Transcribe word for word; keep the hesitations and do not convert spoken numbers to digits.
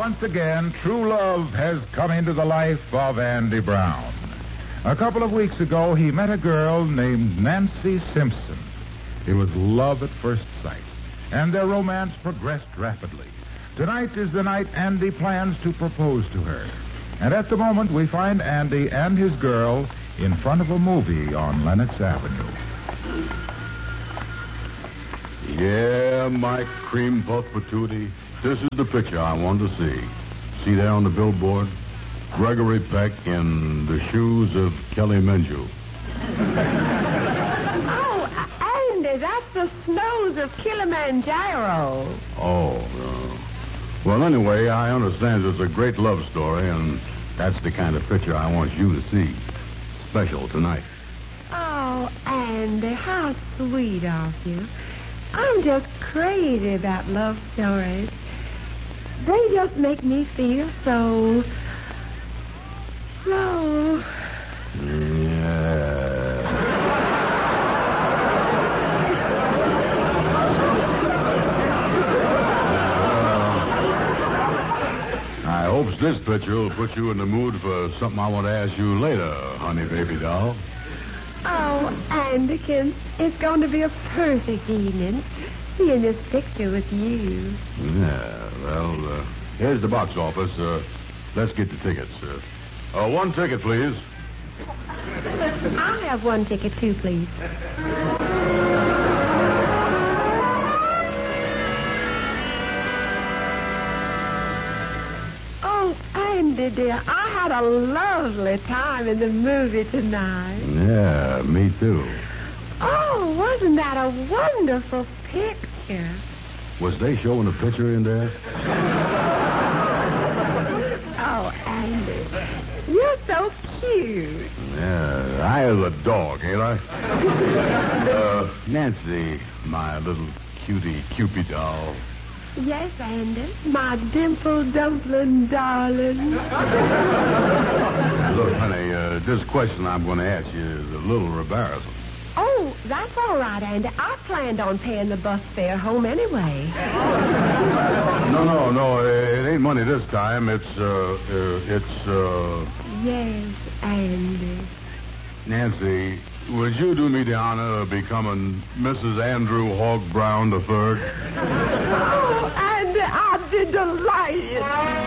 once again, true love has come into the life of Andy Brown. A couple of weeks ago, he met a girl named Nancy Simpson. It was love at first sight, and their romance progressed rapidly. Tonight is the night Andy plans to propose to her. And at the moment, we find Andy and his girl in front of a movie on Lenox Avenue. Yeah, Mike Cream Puff Patootie. This is the picture I wanted to see. See there on the billboard? Gregory Peck in the shoes of Kelly Menju. Oh, Andy, that's the snows of Kilimanjaro. Oh, no. Well, anyway, I understand it's a great love story, and that's the kind of picture I want you to see. Special tonight. Oh, Andy, how sweet of you. I'm just crazy about love stories. They just make me feel so... low. Yeah. I hopes this picture will put you in the mood for something I want to ask you later, honey baby doll. Oh, Andykins, it's going to be a perfect evening seeing this picture with you. Yeah, well, uh, here's the box office. Uh, let's get the tickets. Uh, uh, one ticket, please. I'll have one ticket, too, please. Oh, Andy, dear, I had a lovely time in the movie tonight. Yeah, me too. Oh, wasn't that a wonderful picture? Was they showing a picture in there? Oh, Andy, you're so cute. Yeah, I is a dog, ain't I? uh, Nancy, my little cutie Cupid doll. Yes, Andy, my dimple dumpling darling. Look, honey, uh, this question I'm going to ask you is a little embarrassing. Oh, that's all right, Andy. I planned on paying the bus fare home anyway. No, no, no, it ain't money this time. It's, uh, uh it's, uh... Yes, Andy. Nancy, would you do me the honor of becoming Missus Andrew Hogg Brown the Third? Oh, Andy, I'd be delighted.